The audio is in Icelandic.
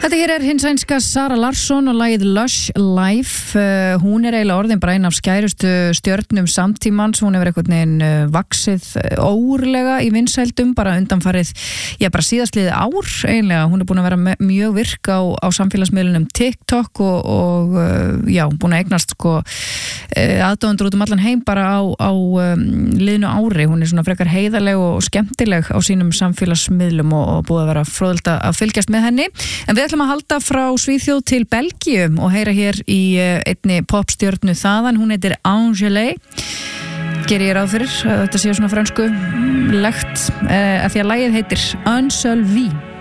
Þetta hér hinn sænska Zara Larsson og lagið Lush Life. Hún eiginlega orðin bara einn af skærustu stjörnum samtímans. Hún hefur einhvern veginn vaxið ógurlega í vinsældum bara undanfarið, bara síðastliðið ár eiginlega. Hún búin að vera mjög virk á samfélagsmiðlunum TikTok og búin að eignast aðdáendur út allan heim bara á liðnu ári. Hún svona frekar heiðarleg og skemmtileg á sínum samfélagsmiðlum og búið að vera fróðlegt að fylgjast með henni. En við ætlum að halda frá Svíþjóð til Belgíu og heyra hér í einni popstjörnu þaðan. Hún heitir Angèle. Geri ég ráð fyrir að þetta sé svona frönsku legt, af því að lagið heitir Un seul vie.